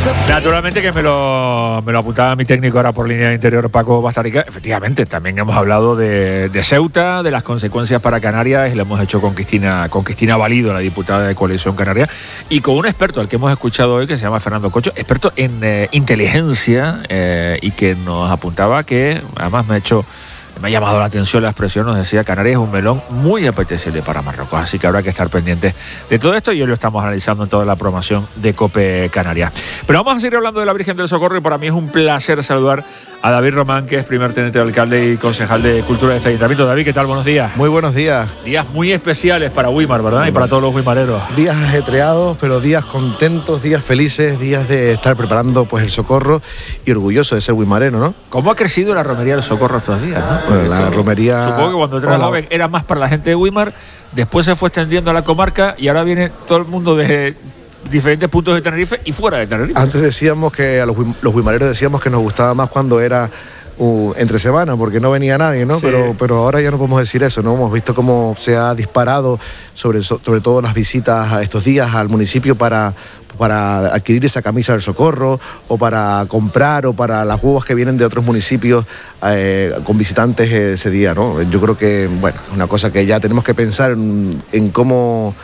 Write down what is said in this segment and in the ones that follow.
Naturalmente que me lo apuntaba mi técnico ahora por línea de interior, Paco Bastarica. Efectivamente, también hemos hablado de Ceuta, de las consecuencias para Canarias, y lo hemos hecho con Cristina Valido, la diputada de Coalición Canaria, y con un experto al que hemos escuchado hoy, que se llama Fernando Cocho, experto en inteligencia, y que nos apuntaba que, además me ha llamado la atención la expresión, nos decía: Canarias es un melón muy apetecible para Marruecos, así que habrá que estar pendientes de todo esto, y hoy lo estamos analizando en toda la programación de COPE Canarias. Pero vamos a seguir hablando de la Virgen del Socorro, y para mí es un placer saludar a David Román, que es primer teniente de alcalde y concejal de Cultura de este ayuntamiento. David, ¿qué tal? Buenos días. Muy buenos días. Días muy especiales para Wimar, ¿verdad? Y para todos los wimareros. Días ajetreados, pero días contentos, días felices, días de estar preparando pues el socorro, y orgulloso de ser wimareno, ¿no? ¿Cómo ha crecido la romería del Socorro estos días, ¿no? Bueno, la romería... Supongo que cuando era joven era más para la gente de Wimar, después se fue extendiendo a la comarca, y ahora viene todo el mundo de diferentes puntos de Tenerife y fuera de Tenerife. Antes decíamos que a los wimareros decíamos que nos gustaba más cuando era entre semana, porque no venía nadie, ¿no? Sí. Pero ahora ya no podemos decir eso, ¿no? Hemos visto cómo se ha disparado sobre todo las visitas a estos días al municipio para adquirir esa camisa del Socorro, o para comprar, o para las huevas que vienen de otros municipios con visitantes ese día, ¿no? Yo creo que, bueno, una cosa que ya tenemos que pensar en cómo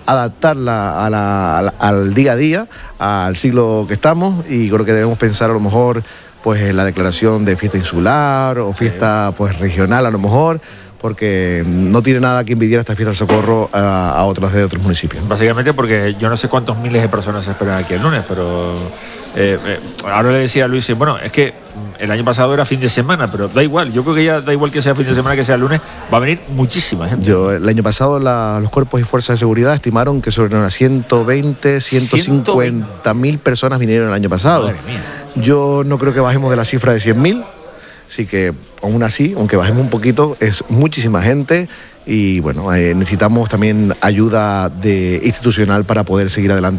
adaptarla al día a día, al siglo que estamos, y creo que debemos pensar a lo mejor pues en la declaración de fiesta insular o fiesta pues regional, a lo mejor, porque no tiene nada que envidiar esta fiesta del Socorro a otras de otros municipios. Básicamente porque yo no sé cuántos miles de personas se esperan aquí el lunes, pero ahora le decía a Luis, bueno, es que el año pasado era fin de semana, pero da igual, yo creo que ya da igual que sea fin de semana, que sea lunes, va a venir muchísima gente. El año pasado los cuerpos y fuerzas de seguridad estimaron que sobre unas 120, 150.000 personas vinieron el año pasado. Madre mía. Yo no creo que bajemos de la cifra de 100.000, así que aún así, aunque bajemos un poquito, es muchísima gente, y bueno, necesitamos también ayuda institucional para poder seguir adelante